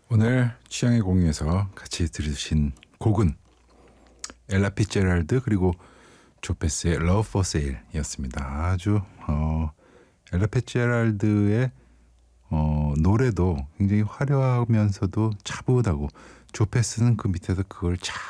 오늘 취향의 공유에서 같이 들으신 곡은 엘라 피츠제랄드 그리고 조페스의 Love for Sale이었습니다. 아주 엘라 피츠제랄드의 노래도 굉장히 화려하면서도 차분하고 조페스는 그 밑에서 그걸 잘